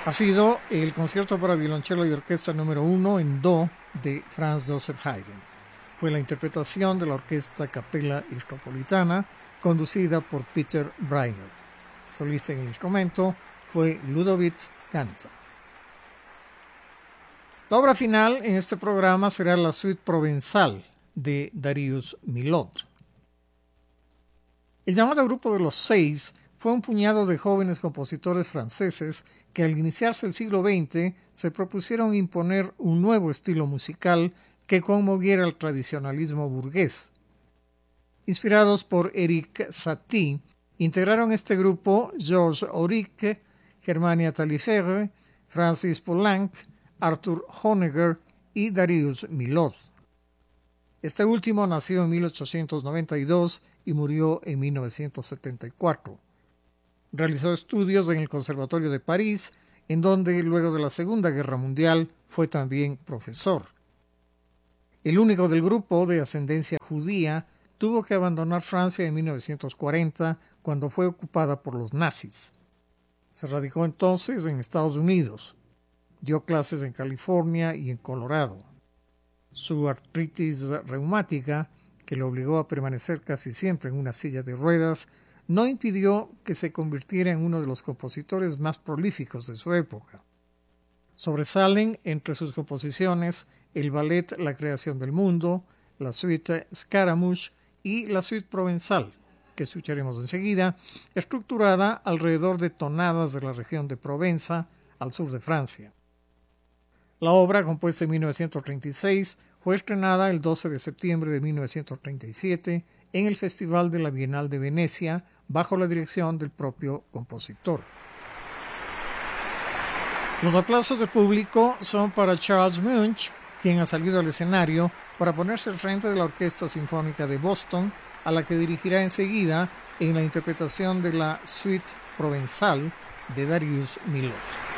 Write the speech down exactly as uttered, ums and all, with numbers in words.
Ha sido el concierto para violonchelo y orquesta número uno en do de Franz Joseph Haydn. Fue la interpretación de la Orquesta Capella Metropolitana, conducida por Peter Breiner. Solista en el instrumento fue Ludovic Canta. La obra final en este programa será la Suite Provenzal de Darius Milhaud. El llamado Grupo de los Seis fue un puñado de jóvenes compositores franceses que al iniciarse el siglo veinte se propusieron imponer un nuevo estilo musical que conmoviera el tradicionalismo burgués. Inspirados por Erik Satie, integraron este grupo Georges Auric, Germania Taillefer, Francis Poulenc, Arthur Honegger y Darius Milhaud. Este último nació en mil ochocientos noventa y dos y murió en mil novecientos setenta y cuatro. Realizó estudios en el Conservatorio de París, en donde luego de la Segunda Guerra Mundial fue también profesor. El único del grupo de ascendencia judía tuvo que abandonar Francia en mil novecientos cuarenta cuando fue ocupada por los nazis. Se radicó entonces en Estados Unidos. Dio clases en California y en Colorado. Su artritis reumática, que le obligó a permanecer casi siempre en una silla de ruedas, no impidió que se convirtiera en uno de los compositores más prolíficos de su época. Sobresalen entre sus composiciones el ballet La creación del mundo, la suite Scaramouche y la suite Provenzal, que escucharemos enseguida, estructurada alrededor de tonadas de la región de Provenza, al sur de Francia. La obra, compuesta en mil novecientos treinta y seis, fue estrenada el doce de septiembre de mil novecientos treinta y siete en el Festival de la Bienal de Venecia, bajo la dirección del propio compositor. Los aplausos del público son para Charles Munch, quien ha salido al escenario para ponerse al frente de la Orquesta Sinfónica de Boston, a la que dirigirá enseguida en la interpretación de la Suite Provenzal de Darius Milhaud.